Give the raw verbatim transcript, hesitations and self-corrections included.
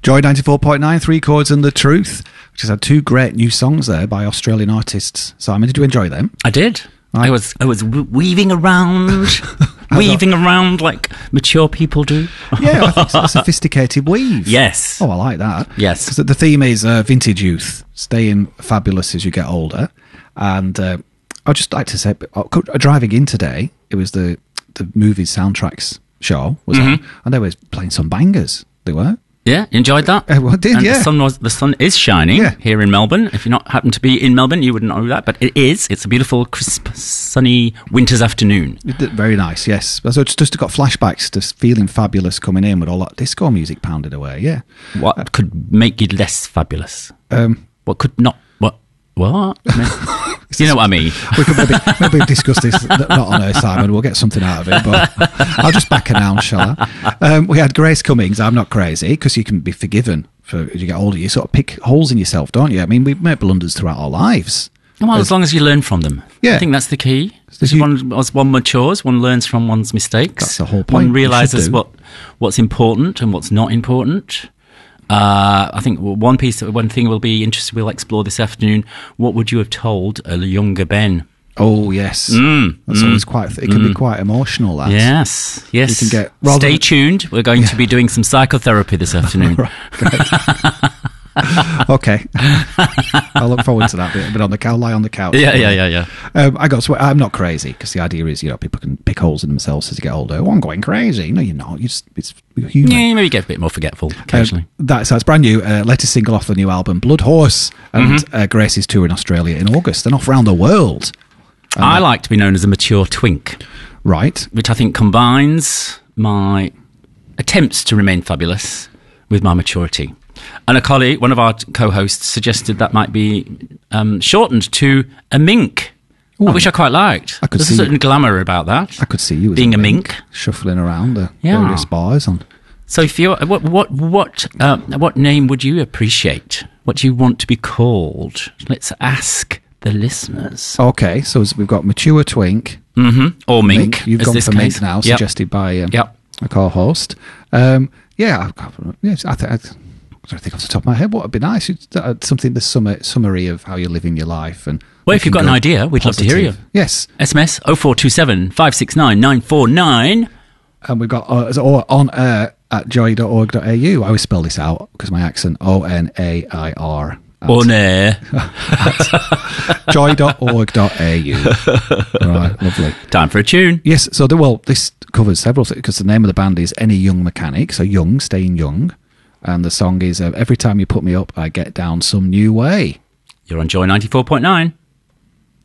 Joy ninety-four point nine, Three Chords and the Truth, which has had two great new songs there by Australian artists. Simon, did you enjoy them? I did. Right. I was I was w- weaving around, weaving around like mature people do. Yeah, I think it's a sophisticated weave. Yes. Oh, I like that. Yes. Because the theme is uh, vintage youth, staying fabulous as you get older. And uh, I'd just like to say, uh, driving in today, it was the, the movie soundtracks show was Mm-hmm. on, and they were playing some bangers. They were. Yeah, enjoyed that. Uh, well, I did, and yeah. The sun was the sun is shining Yeah. here in Melbourne. If you not happen to be in Melbourne, you wouldn't know that, but it is. It's a beautiful, crisp, sunny winter's afternoon. It did- Very nice, yes. So it's just got flashbacks to feeling fabulous coming in with all that disco music pounded away, yeah. What could make you less fabulous? Um, What could not? What? What? I mean, you know what I mean? we could maybe, maybe discuss this not on air, Simon. We'll get something out of it, but I'll just back announce, shall I? Um, we had Grace Cummings, I'm Not Crazy, because you can be forgiven for as you get older. You sort of pick holes in yourself, don't you? I mean, we make blunders throughout our lives. Well, as long as you learn from them. Yeah. I think that's the key. So As you- one, as one matures, one learns from one's mistakes. That's the whole point. One You realises should do. what what's important and what's not important. Uh, I think one piece, one thing we'll be interested, we'll explore this afternoon. What would you have told a younger Ben? Oh, yes. Mm, That's mm, always quite, it can be quite emotional, that. Yes, yes. You can get- rather Stay than- tuned. We're going to be doing some psychotherapy this afternoon. Okay. I look forward to that bit. But on the couch, lie on the couch. Yeah, yeah, yeah, yeah. Um, I got. Sw- I'm not crazy because the idea is, you know, people can pick holes in themselves as they get older. Oh, I'm going crazy. No, you're not. You just it's you're human. Yeah, maybe get a bit more forgetful occasionally. Um, that's that's brand new. Uh, latest single off the new album, Blood Horse, and Mm-hmm. uh, Grace is touring Australia in August and off around the world. I like to be known as a mature twink, Right. which I think combines my attempts to remain fabulous with my maturity. And a colleague, one of our co-hosts, suggested that might be um, shortened to a mink, Ooh, which I quite liked. I could There's see a certain it. glamour about that. I could see you as Being a mink. shuffling around the Yeah. various bars on. So, if you what what what uh, what name would you appreciate? What do you want to be called? Let's ask the listeners. Okay, so we've got mature twink, Mm-hmm. Or mink. You've as gone this for case. mink now, Yep. suggested by um, Yep. a co-host. Um, yeah, I've got, yes, I, th- I, th- I don't think off the top of my head what would be nice. It's, uh, something the summa- summary of how you're living your life. And Well, if you've got an idea, we'd love to hear you. Yes, S M S oh four two seven, five six nine, nine four nine. and we've got uh, or on air at joy dot org dot a u. I always spell this out because my accent O N A I R. On air. joy dot org dot a u. Right, lovely. Time for a tune. Yes, so the, well, this covers several things because the name of the band is Any Young Mechanic, so young, staying young, and the song is uh, Every Time You Put Me Up, I Get Down Some New Way. You're on Joy ninety-four point nine.